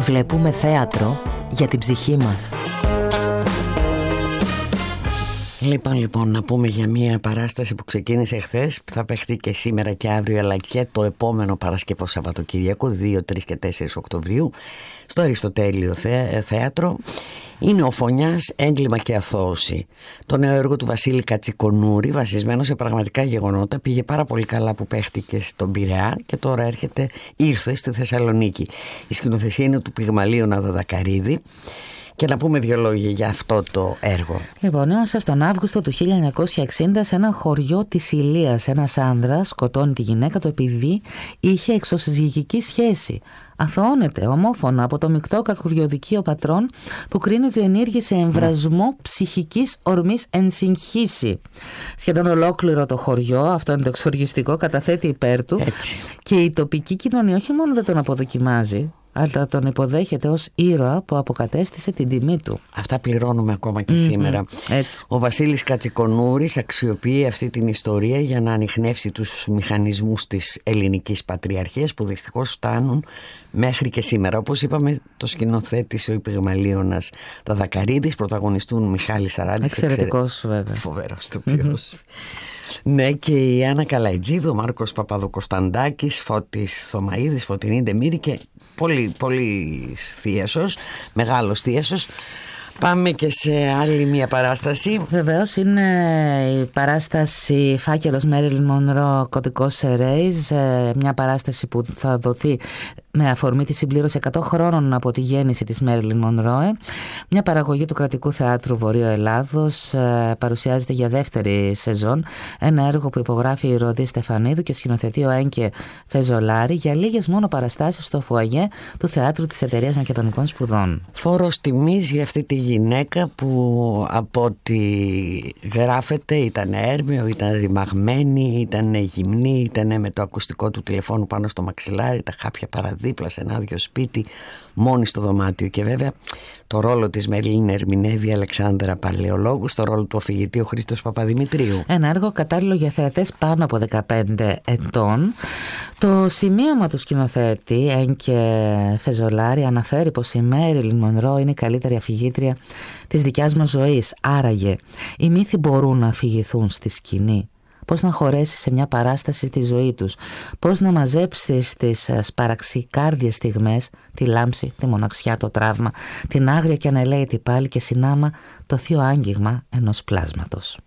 Βλέπουμε θέατρο για την ψυχή μας. Λοιπόν, να πούμε για μια παράσταση που ξεκίνησε χθες, που θα παιχτεί και σήμερα και αύριο, αλλά και το επόμενο Παρασκευό Σαββατοκύριακο, 2, 3 και 4 Οκτωβρίου, στο Αριστοτέλειο Θέατρο. Είναι ο Φωνιάς, έγκλημα και αθώωση. Το νέο έργο του Βασίλη Κατσικονούρη, βασισμένο σε πραγματικά γεγονότα. Πήγε πάρα πολύ καλά που παίχτηκε στον Πειραιά και τώρα ήρθε στη Θεσσαλονίκη. Η σκηνοθεσία είναι του Πυγμαλίωνα Δαδακαρίδη. Και να πούμε δύο λόγια για αυτό το έργο. Λοιπόν, είμαστε στον Αύγουστο του 1960 σε ένα χωριό της Ηλίας. Ένας άνδρας σκοτώνει τη γυναίκα του επειδή είχε εξωσυζυγική σχέση. Αθωώνεται ομόφωνα από το μεικτό κακουριοδικείο πατρών που κρίνει ότι ενήργησε εμβρασμό ψυχικής ορμής εν συγχύση. Σχεδόν ολόκληρο το χωριό, αυτό είναι το εξοργιστικό, καταθέτει υπέρ του. Έτσι. Και η τοπική κοινωνία όχι μόνο δεν τον αποδοκιμάζει, αλλά τον υποδέχεται ως ήρωα που αποκατέστησε την τιμή του. Αυτά πληρώνουμε ακόμα και σήμερα. Έτσι. Ο Βασίλης Κατσικονούρης αξιοποιεί αυτή την ιστορία για να ανιχνεύσει τους μηχανισμούς της ελληνικής πατριαρχίας που δυστυχώς φτάνουν μέχρι και σήμερα. Όπως είπαμε, το σκηνοθέτησε ο Πυγμαλίωνας Δαδακαρίδης, πρωταγωνιστούν Μιχάλης Σαράντης. Εξαιρετικός βέβαια. Φοβερός τοπιός. Ναι, και η Άννα Καλαϊτζίδου, ο Μάρκος Παπαδοκοσταντάκης, Φώτης Θωμαίδης, Φωτεινή Ντεμήρη και πολύ θίασος, μεγάλος θίασος. Πάμε και σε άλλη μια παράσταση. Βεβαίως είναι η παράσταση Φάκελος Μέριλιν Μονρό, κωδικός Ερέιζ, μια παράσταση που θα δοθεί με αφορμή τη συμπλήρωση 100 χρόνων από τη γέννηση της Μέριλιν Μονρόε. Μια παραγωγή του Κρατικού Θεάτρου Βορείου Ελλάδος, παρουσιάζεται για δεύτερη σεζόν. Ένα έργο που υπογράφει η Ροδή Στεφανίδου και σκηνοθετεί ο Έγκε Φεζολάρη για λίγες μόνο παραστάσεις στο φουαγέ του Θεάτρου της Εταιρείας Μακεδονικών Σπουδών. Φόρος τιμής για αυτή τη γυναίκα που από ό,τι γράφεται ήταν έρμεο, ήταν ρημαγμένη, ήταν γυμνή, ήταν με το ακουστικό του τηλεφώνου πάνω στο μαξιλάρι, τα χάπια παραδίπλα σε ένα άδειο σπίτι, μόνη στο δωμάτιο. Και βέβαια το ρόλο της Μέριλιν ερμηνεύει η Αλεξάνδρα Παλαιολόγου, στο ρόλο του αφηγητή ο Χρήστος Παπαδημητρίου. Ένα έργο κατάλληλο για θεατές πάνω από 15 ετών. Το σημείωμα του σκηνοθέτη Έγκε Φεζολάρη αναφέρει πως η Μέριλιν Μονρό είναι η καλύτερη αφηγήτρια της δικιάς μας ζωής. Άραγε οι μύθοι μπορούν να αφηγηθούν στη σκηνή. Πώς να χωρέσει σε μια παράσταση τη ζωή τους, πώς να μαζέψει στις σπαραξικάρδιες στιγμές τη λάμψη, τη μοναξιά, το τραύμα, την άγρια και ανελαίτη πάλι και συνάμα το θείο άγγιγμα ενός πλάσματος.